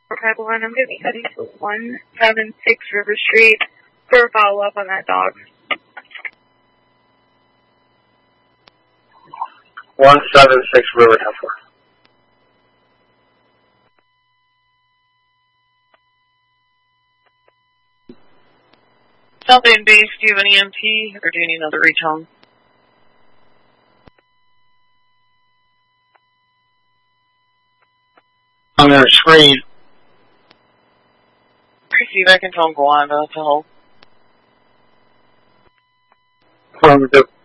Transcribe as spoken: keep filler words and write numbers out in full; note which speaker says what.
Speaker 1: Pipeline, I'm going to be heading to one seven six River Street for a follow-up on that dog.
Speaker 2: one seven six River Heifer.
Speaker 3: South End Base, do you have an E M T, or do you need another recon?
Speaker 2: I'm going to screen.
Speaker 3: Receive, I can tell him Galanda to help.
Speaker 2: Affirmative.